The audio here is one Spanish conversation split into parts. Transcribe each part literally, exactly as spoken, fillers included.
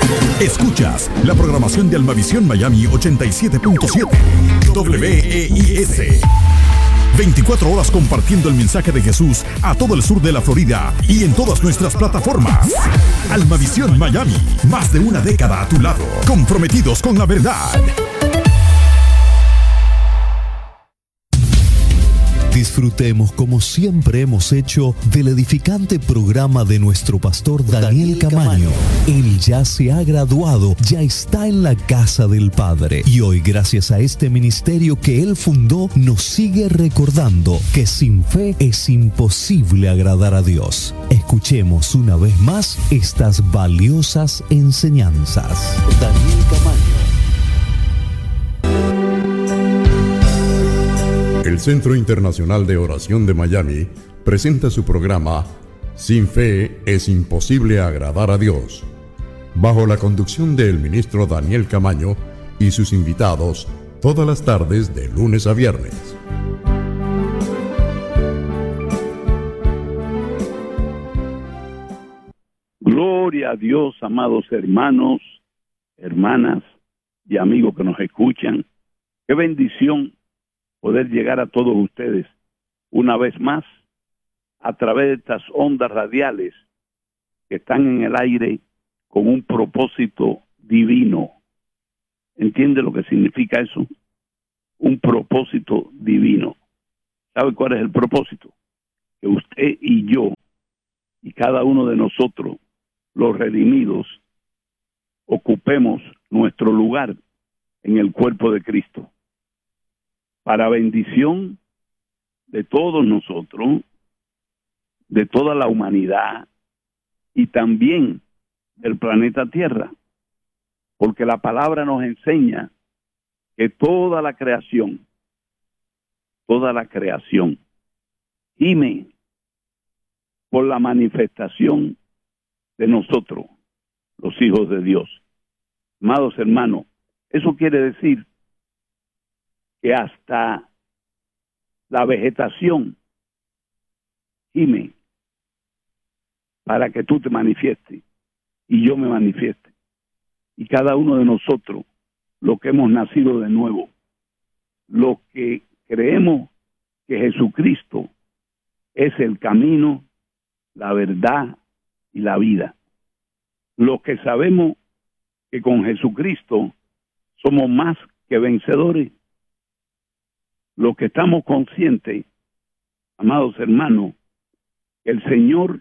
Escuchas la programación de Almavisión Miami ochenta y siete punto siete W E I S. veinticuatro horas compartiendo el mensaje de Jesús a todo el sur de la Florida y en todas nuestras plataformas. Almavisión Miami, más de una década a tu lado, comprometidos con la verdad. Disfrutemos, como siempre hemos hecho, del edificante programa de nuestro pastor Daniel Camaño. Él ya se ha graduado, ya está en la casa del Padre. Y hoy, gracias a este ministerio que él fundó, nos sigue recordando que sin fe es imposible agradar a Dios. Escuchemos una vez más estas valiosas enseñanzas. Daniel Camaño. El Centro Internacional de Oración de Miami presenta su programa Sin Fe es Imposible Agradar a Dios, bajo la conducción del ministro Daniel Camaño y sus invitados, todas las tardes de lunes a viernes. Gloria a Dios, amados hermanos, hermanas y amigos que nos escuchan. Qué bendición poder llegar a todos ustedes una vez más a través de estas ondas radiales que están en el aire con un propósito divino. ¿Entiende lo que significa eso? Un propósito divino. ¿Sabe cuál es el propósito? Que usted y yo y cada uno de nosotros, los redimidos, ocupemos nuestro lugar en el cuerpo de Cristo, para bendición de todos nosotros, de toda la humanidad y también del planeta Tierra. Porque la palabra nos enseña que toda la creación, toda la creación, gime por la manifestación de nosotros, los hijos de Dios. Amados hermanos, eso quiere decir que hasta la vegetación gime para que tú te manifiestes y yo me manifieste. Y cada uno de nosotros, los que hemos nacido de nuevo, los que creemos que Jesucristo es el camino, la verdad y la vida. Los que sabemos que con Jesucristo somos más que vencedores. Los que estamos conscientes, amados hermanos, que el Señor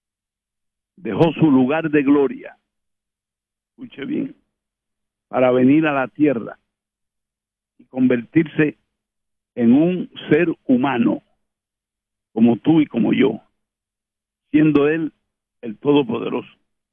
dejó su lugar de gloria, escuche bien, para venir a la tierra y convertirse en un ser humano, como tú y como yo, siendo Él el Todopoderoso,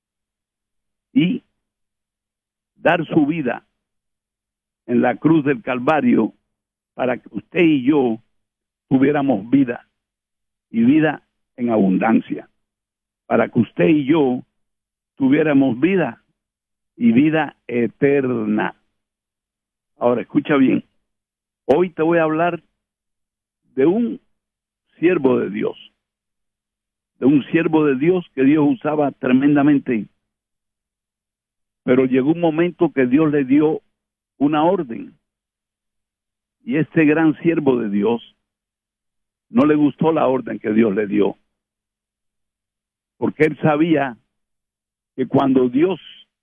y dar su vida en la cruz del Calvario para que usted y yo tuviéramos vida, y vida en abundancia, para que usted y yo tuviéramos vida y vida eterna. Ahora, escucha bien, hoy te voy a hablar de un siervo de Dios, de un siervo de Dios que Dios usaba tremendamente, pero llegó un momento que Dios le dio una orden. Y este gran siervo de Dios no le gustó la orden que Dios le dio, porque él sabía que cuando Dios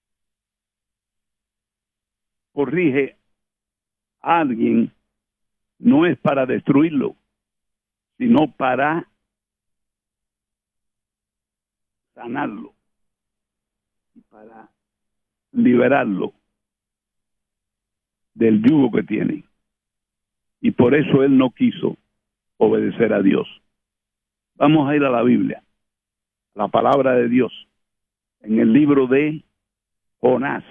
corrige a alguien, no es para destruirlo, sino para sanarlo y para liberarlo del yugo que tiene. Y por eso él no quiso obedecer a Dios. Vamos a ir a la Biblia, la palabra de Dios, en el libro de Jonás.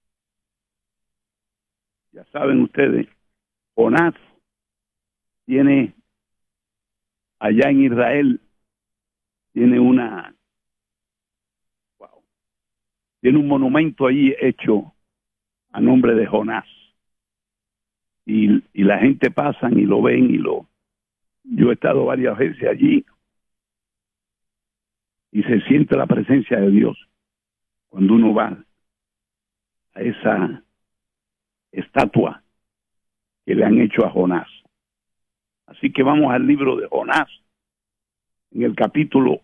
Ya saben ustedes, Jonás tiene allá en Israel, tiene una, wow, tiene un monumento allí hecho a nombre de Jonás. Y, y la gente pasan y lo ven y lo... Yo he estado varias veces allí y se siente la presencia de Dios cuando uno va a esa estatua que le han hecho a Jonás. Así que vamos al libro de Jonás, en el capítulo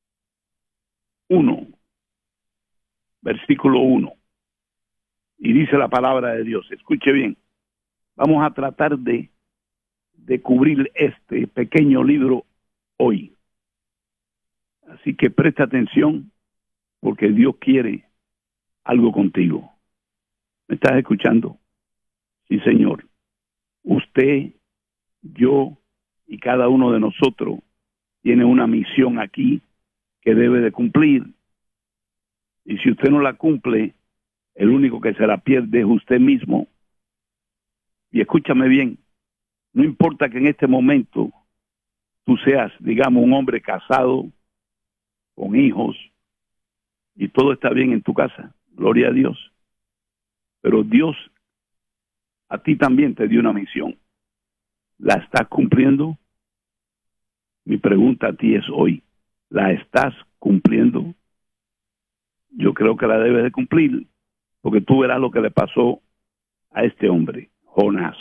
uno, versículo uno. Y dice la palabra de Dios, escuche bien, vamos a tratar de, de cubrir este pequeño libro hoy. Así que presta atención, porque Dios quiere algo contigo. ¿Me estás escuchando? Sí, Señor. Usted, yo y cada uno de nosotros tiene una misión aquí que debe de cumplir. Y si usted no la cumple, el único que se la pierde es usted mismo. Y escúchame bien, no importa que en este momento tú seas, digamos, un hombre casado, con hijos, y todo está bien en tu casa, gloria a Dios. Pero Dios a ti también te dio una misión. ¿La estás cumpliendo? Mi pregunta a ti es hoy, ¿la estás cumpliendo? Yo creo que la debes de cumplir, porque tú verás lo que le pasó a este hombre, Jonás.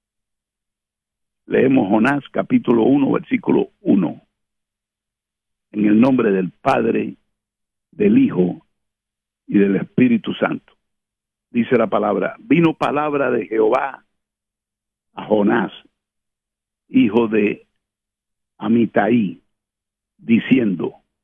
Leemos Jonás capítulo uno, versículo uno. En el nombre del Padre, del Hijo y del Espíritu Santo. Dice la palabra, vino palabra de Jehová a Jonás, hijo de Amitai, diciendo,